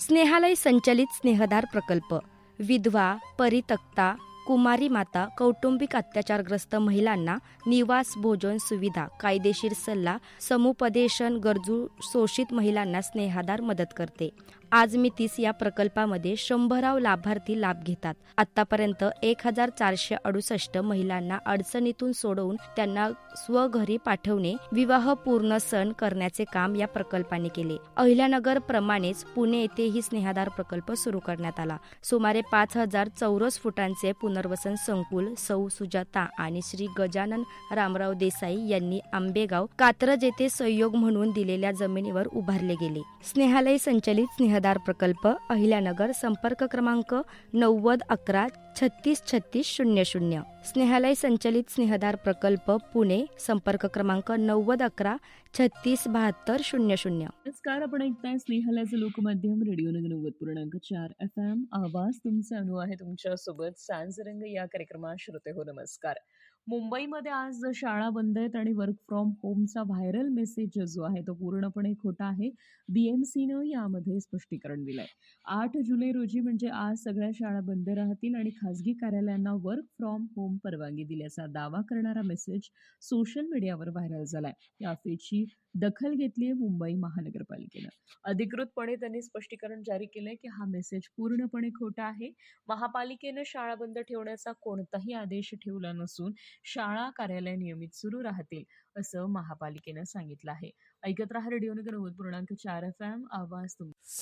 स्नेहालय संचलित स्नेहदार प्रकल्प विधवा, परित्यक्ता, कुमारी माता, कौटुंबिक अत्याचारग्रस्त महिलांना निवास, भोजन सुविधा, कायदेशीर सल्ला, समुपदेशन, गरजू शोषित महिलांना स्नेहादार मदत करते. आज मितीस या प्रकल्पामध्ये 100 लाभार्थी लाभ घेतात. आतापर्यंत 1468 महिलांना अडचणीतून सोडवून त्यांना स्वघरी पाठवणे, विवाहपूर्ण सण करण्याचे काम या प्रकल्पाने केले. अहिल्यानगर प्रमाणेच पुणे येथेही स्नेहादार प्रकल्प सुरू करण्यात आला. सुमारे 5000 चौरस फुटांचे पुनर्वसन संकुल सौ सुजाता आणि श्री गजानन रामराव देसाई यांनी आंबेगाव, कात्रज येथे सहयोग म्हणून दिलेल्या जमिनीवर उभारले गेले. स्नेहालय संचलित स्नेहदार प्रकल्प अहिल्यानगर, संपर्क क्रमांक 9011 36 36 00. स्नेहालय संचलित स्नेहदार प्रकल्प पुणे, संपर्क क्रमांक 9011 36 72 00. नमस्कार, आपण ऐकताय स्नेहालयाचं लोकमाध्यम रेडिओ 90.4 FM. आवाज तुमचा अनु आहे तुमच्या सोबत. सांजरंग या कार्यक्रमात श्रोते हो नमस्कार. मुंबईमध्ये आज शाळा बंद आहेत आणि वर्क फ्रॉम होमचा व्हायरल मेसेज जो आहे तो पूर्णपणे खोटा आहे. BMCनं यामध्ये स्पष्टीकरण दिलंय. 8 जुलै रोजी म्हणजे आज सगळ्या शाळा बंद राहतील आणि खासगी कार्यालयांना वर्क फ्रॉम होम परवानगी दिल्याचा दावा करणारा मेसेज सोशल मीडियावर व्हायरल झालाय. या अफवेची दखल घेतली आहे मुंबई महानगरपालिकेनं. अधिकृतपणे त्यांनी स्पष्टीकरण जारी केलंय की हा मेसेज पूर्णपणे खोटा आहे. महापालिकेनं शाळा बंद ठेवण्याचा कोणताही आदेश ठेवला नसून शाळा कार्यालय नियमित सुरू राहतील असं महापालिकेनं सांगितलं आहे. ऐकत रहा रेडिओ 90.4 FM. आवाज तुमचा.